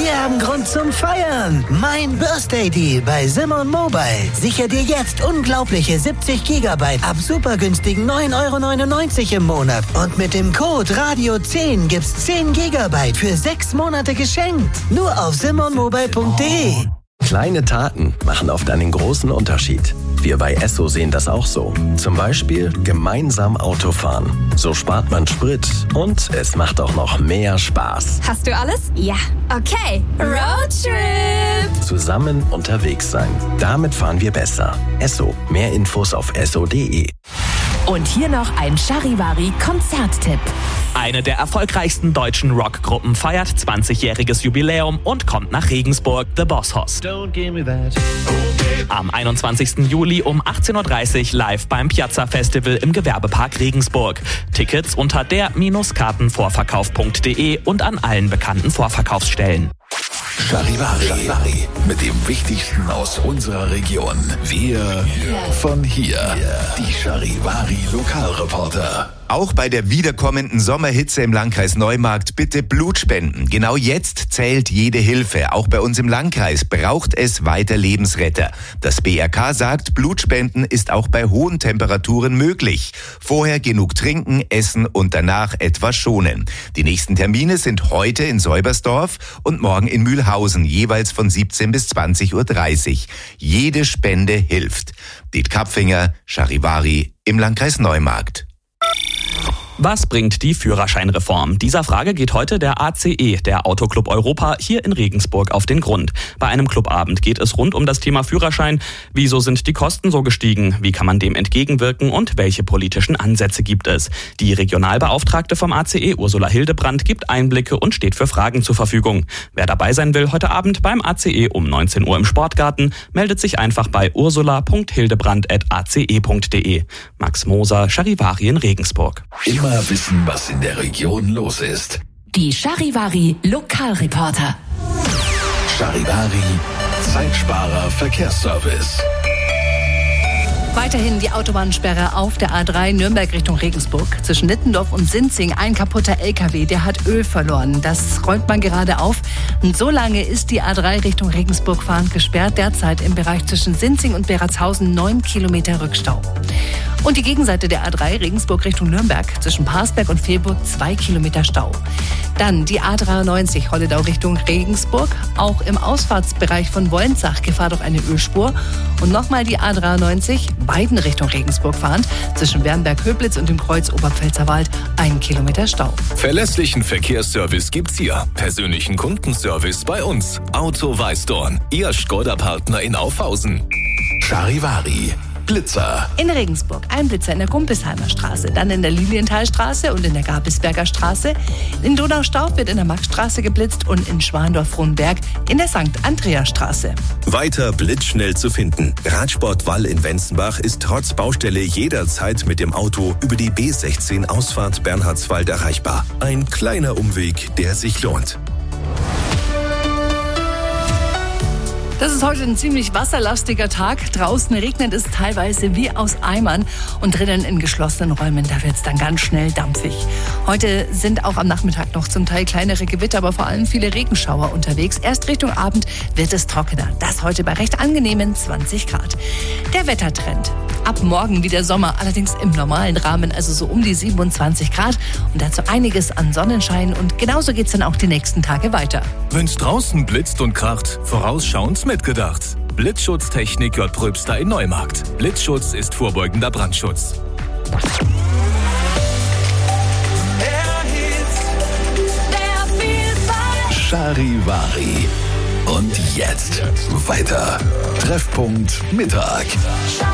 Wir haben Grund zum Feiern. Mein Birthday Deal bei Simon Mobile. Sicher dir jetzt unglaubliche 70 GB ab super günstigen 9,99 € im Monat. Und mit dem Code Radio10 gibt's 10 GB für 6 Monate geschenkt. Nur auf simonmobile.de. Kleine Taten machen oft einen großen Unterschied. Wir bei Esso sehen das auch so. Zum Beispiel gemeinsam Auto fahren. So spart man Sprit und es macht auch noch mehr Spaß. Hast du alles? Ja. Okay. Roadtrip. Zusammen unterwegs sein. Damit fahren wir besser. Esso. Mehr Infos auf esso.de. Und hier noch ein Charivari-Konzerttipp. Eine der erfolgreichsten deutschen Rockgruppen feiert 20-jähriges Jubiläum und kommt nach Regensburg, The Boss Hoss. Am 21. Juli um 18:30 Uhr live beim Piazza Festival im Gewerbepark Regensburg. Tickets unter der-kartenvorverkauf.de und an allen bekannten Vorverkaufsstellen. Charivari. Mit dem Wichtigsten aus unserer Region. Wir von hier. Die Charivari Lokalreporter. Auch bei der wiederkommenden Sommerhitze im Landkreis Neumarkt bitte Blut spenden. Genau jetzt zählt jede Hilfe. Auch bei uns im Landkreis braucht es weiter Lebensretter. Das BRK sagt, Blutspenden ist auch bei hohen Temperaturen möglich. Vorher genug trinken, essen und danach etwas schonen. Die nächsten Termine sind heute in Säubersdorf und morgen in Mühlhausen, jeweils von 17 bis 20:30 Uhr. Jede Spende hilft. Diet Kapfinger, Charivari im Landkreis Neumarkt. Was bringt die Führerscheinreform? Dieser Frage geht heute der ACE, der Autoclub Europa, hier in Regensburg auf den Grund. Bei einem Clubabend geht es rund um das Thema Führerschein. Wieso sind die Kosten so gestiegen? Wie kann man dem entgegenwirken? Und welche politischen Ansätze gibt es? Die Regionalbeauftragte vom ACE, Ursula Hildebrand, gibt Einblicke und steht für Fragen zur Verfügung. Wer dabei sein will heute Abend beim ACE um 19 Uhr im Sportgarten, meldet sich einfach bei ursula.hildebrand@ace.de. Max Moser, Charivari in Regensburg. Immer wissen, was in der Region los ist. Die Charivari Lokalreporter. Charivari, Zeitsparer Verkehrsservice. Weiterhin die Autobahnsperre auf der A3 Nürnberg Richtung Regensburg. Zwischen Nittendorf und Sinzing ein kaputter LKW, der hat Öl verloren. Das räumt man gerade auf. Und so lange ist die A3 Richtung Regensburg fahrend gesperrt. Derzeit im Bereich zwischen Sinzing und Beratshausen 9 Kilometer Rückstau. Und die Gegenseite der A3 Regensburg Richtung Nürnberg zwischen Parsberg und Vilburg 2 Kilometer Stau. Dann die A93 Holledau Richtung Regensburg. Auch im Ausfahrtsbereich von Wollenzach Gefahr durch eine Ölspur. Und nochmal die A93 beiden Richtung Regensburg fahrend zwischen Wernberg-Höblitz und dem Kreuz Oberpfälzerwald 1 Kilometer Stau. Verlässlichen Verkehrsservice gibt's hier. Persönlichen Kundenservice bei uns. Auto Weißdorn, Ihr Skoda-Partner in Aufhausen. Charivari. Blitzer. In Regensburg ein Blitzer in der Gumpelsheimer Straße, dann in der Lilienthalstraße und in der Gabelsberger Straße. In Donaustauf wird in der Maxstraße geblitzt und in Schwandorf-Frohnberg in der St. Andreasstraße. Weiter blitzschnell zu finden. Radsportwall in Wenzenbach ist trotz Baustelle jederzeit mit dem Auto über die B16 Ausfahrt Bernhardswald erreichbar. Ein kleiner Umweg, der sich lohnt. Das ist heute ein ziemlich wasserlastiger Tag. Draußen regnet es teilweise wie aus Eimern und drinnen in geschlossenen Räumen, da wird es dann ganz schnell dampfig. Heute sind auch am Nachmittag noch zum Teil kleinere Gewitter, aber vor allem viele Regenschauer unterwegs. Erst Richtung Abend wird es trockener. Das heute bei recht angenehmen 20 Grad. Der Wettertrend. Ab morgen wieder Sommer, allerdings im normalen Rahmen, also so um die 27 Grad. Und dazu einiges an Sonnenschein und genauso geht's dann auch die nächsten Tage weiter. Wenn's draußen blitzt und kracht, vorausschauend mitgedacht. Blitzschutztechnik J. Pröbster in Neumarkt. Blitzschutz ist vorbeugender Brandschutz. Charivari. Und jetzt weiter. Treffpunkt Mittag.